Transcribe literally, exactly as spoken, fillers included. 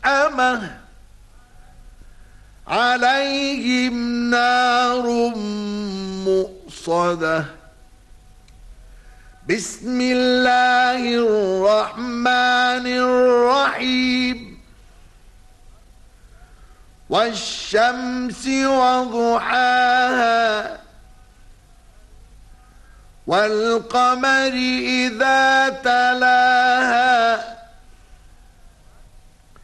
ملحمة عليهم نار مؤصدة بسم الله الرحمن الرحيم والشمس وضحاها والقمر إذا تلاها